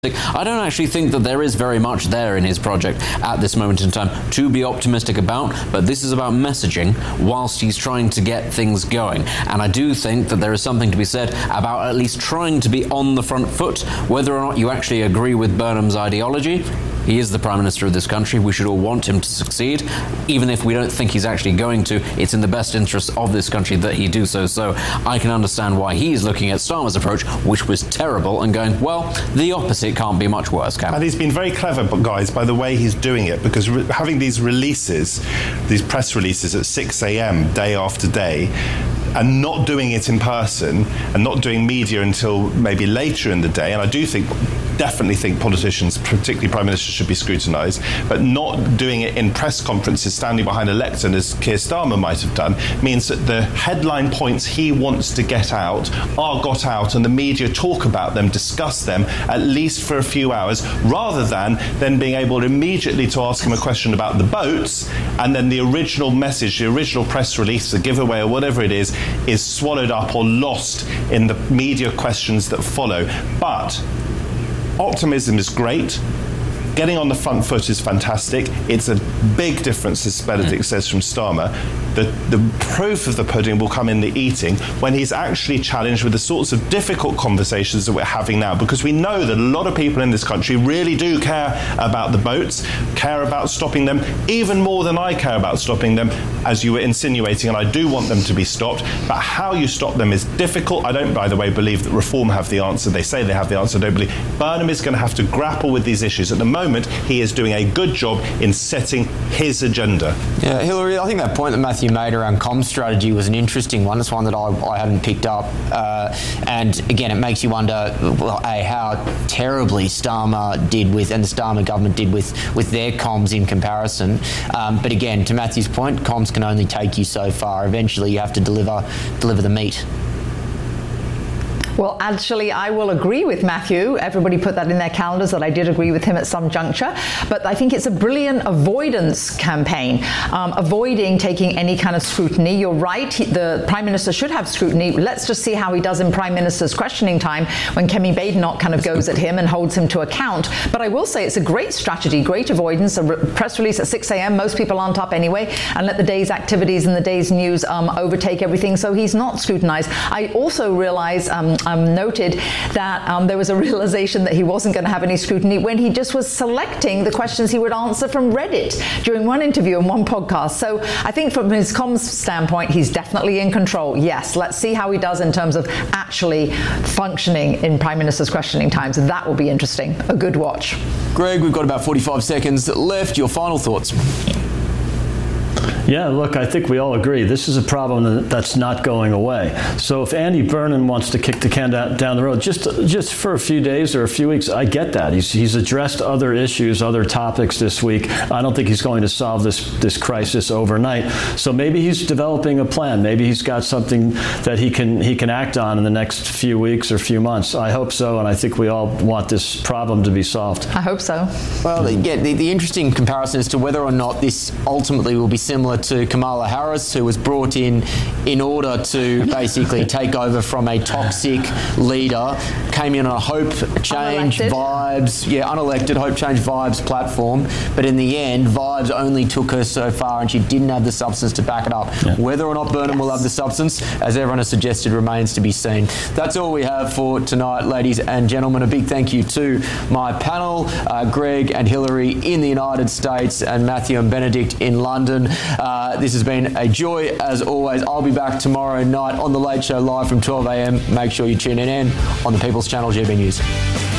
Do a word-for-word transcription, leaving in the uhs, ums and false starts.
I don't actually think that there is very much there in his project at this moment in time to be optimistic about, but this is about messaging whilst he's trying to get things going. And I do think that there is something to be said about at least trying to be on the front foot, whether or not you actually agree with Burnham's ideology. He is the Prime Minister of this country. We should all want him to succeed. Even if we don't think he's actually going to, it's in the best interest of this country that he do so. So I can understand why he's looking at Starmer's approach, which was terrible, and going, well, the opposite can't be much worse, can it? And he's been very clever, guys, by the way he's doing it, because re- having these releases, these press releases at six a.m. day after day, and not doing it in person, and not doing media until maybe later in the day, and I do think, definitely think politicians, particularly Prime Ministers, should be scrutinised, but not doing it in press conferences, standing behind a lectern, as Keir Starmer might have done, means that the headline points he wants to get out are got out, and the media talk about them, discuss them, at least for a few hours, rather than then being able immediately to ask him a question about the boats, and then the original message, the original press release, the giveaway or whatever it is, is swallowed up or lost in the media questions that follow. But optimism is great. Getting on the front foot is fantastic. It's a big difference, as Benedict says, from Starmer. The, the proof of the pudding will come in the eating when he's actually challenged with the sorts of difficult conversations that we're having now, because we know that a lot of people in this country really do care about the boats, care about stopping them, even more than I care about stopping them, as you were insinuating, and I do want them to be stopped. But how you stop them is difficult. I don't, by the way, believe that Reform have the answer. They say they have the answer. I don't believe. Burnham is going to have to grapple with these issues. At the moment, he is doing a good job in setting his agenda. Yeah, Hillary, I think that point that Matthew made around comms strategy was an interesting one. It's one that I, I hadn't picked up. Uh, and again, it makes you wonder, well, A, how terribly Starmer did with, and the Starmer government did with, with their comms in comparison. Um, but again, to Matthew's point, comms can only take you so far. Eventually, you have to deliver deliver the meat. Well, actually, I will agree with Matthew. Everybody put that in their calendars that I did agree with him at some juncture. But I think it's a brilliant avoidance campaign, um, avoiding taking any kind of scrutiny. You're right, he, the Prime Minister should have scrutiny. Let's just see how he does in Prime Minister's questioning time when Kemi Badenoch kind of goes at him and holds him to account. But I will say it's a great strategy, great avoidance. A re- press release at six a.m. Most people aren't up anyway, and let the day's activities and the day's news um, overtake everything, so he's not scrutinized. I also realize, um, Um, noted that um, there was a realization that he wasn't going to have any scrutiny when he just was selecting the questions he would answer from Reddit during one interview and one podcast. So I think from his comms standpoint, he's definitely in control. Yes, let's see how he does in terms of actually functioning in Prime Minister's questioning times. That will be interesting. A good watch. Greg, we've got about forty-five seconds left. Your final thoughts? Yeah, look, I think we all agree this is a problem that's not going away. So if Andy Burnham wants to kick the can down the road just just for a few days or a few weeks, I get that. He's he's addressed other issues, other topics this week. I don't think he's going to solve this this crisis overnight. So maybe he's developing a plan. Maybe he's got something that he can he can act on in the next few weeks or few months. I hope so, and I think we all want this problem to be solved. I hope so. Well, yeah, the, the interesting comparison as to whether or not this ultimately will be similar to Kamala Harris, who was brought in in order to basically take over from a toxic leader, came in on a hope, change, unelected. vibes, yeah, unelected, hope, change, vibes platform, but in the end, vibes only took her so far and she didn't have the substance to back it up. Yeah. Whether or not Burnham yes. will have the substance, as everyone has suggested, remains to be seen. That's all we have for tonight, ladies and gentlemen. A big thank you to my panel, uh, Greg and Hillary in the United States and Matthew and Benedict in London. Uh, this has been a joy as always. I'll be back tomorrow night on The Late Show live from twelve a.m. Make sure you tune in on the People's Channel G B News.